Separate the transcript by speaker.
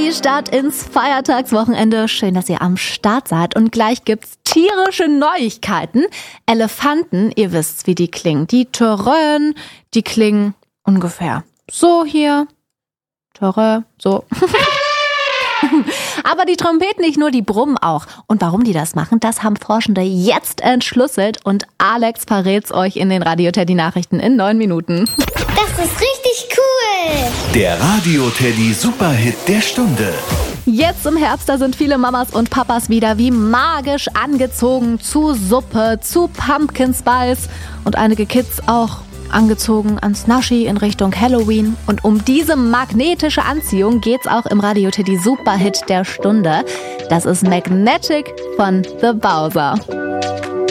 Speaker 1: Die Start ins Feiertagswochenende. Schön, dass ihr am Start seid. Und gleich gibt's tierische Neuigkeiten. Elefanten, ihr wisst, wie die klingen. Die Törön, die klingen ungefähr so hier. Törö, so. Aber die Trompeten nicht nur, die brummen auch. Und warum die das machen, das haben Forschende jetzt entschlüsselt. Und Alex verrät's euch in den Radio Teddy Nachrichten in 9 Minuten.
Speaker 2: Das ist richtig cool.
Speaker 3: Der Radio Teddy Superhit der Stunde.
Speaker 1: Jetzt im Herbst, da sind viele Mamas und Papas wieder wie magisch angezogen zu Suppe, zu Pumpkin Spice und einige Kids auch angezogen ans Naschi in Richtung Halloween. Und um diese magnetische Anziehung geht's auch im Radio Teddy Superhit der Stunde. Das ist Magnetic von The Bowser.